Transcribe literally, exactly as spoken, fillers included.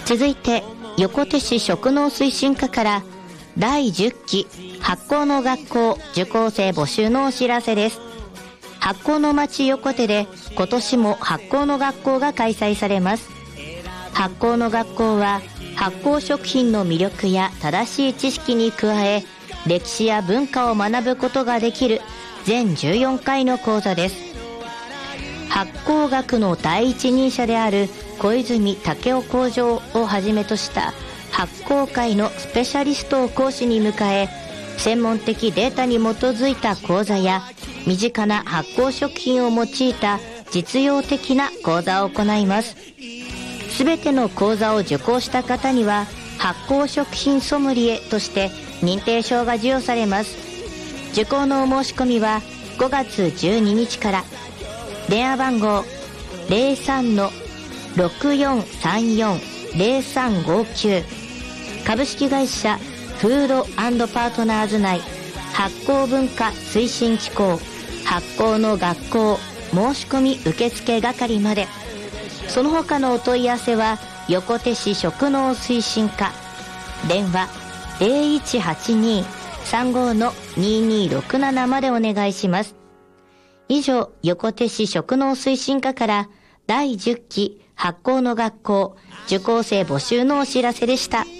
続いて横手市職能推進課からだいじゅっき発酵の学校受講生募集のお知らせです。発酵の町横手で今年も発酵の学校が開催されます。発酵の学校は発酵食品の魅力や正しい知識に加え、歴史や文化を学ぶことができる全じゅうよんかいの講座です。発酵学の第一人者である小泉武夫校長をはじめとした発酵界のスペシャリストを講師に迎え、専門的データに基づいた講座や身近な発酵食品を用いた実用的な講座を行います。すべての講座を受講した方には発酵食品ソムリエとして認定証が授与されます。受講のお申し込みはごがつじゅうににちから。電話番号 ゼロさん ろくよんさんよん ゼロさんごきゅう 株式会社フード&パートナーズ内発酵文化推進機構発酵の学校申し込み受付係まで。その他のお問い合わせは横手市職能推進課電話 ゼロいちはちに さんご のににろくなな までお願いします。以上、横手市職能推進課からだいじゅっき発酵の学校受講生募集のお知らせでした。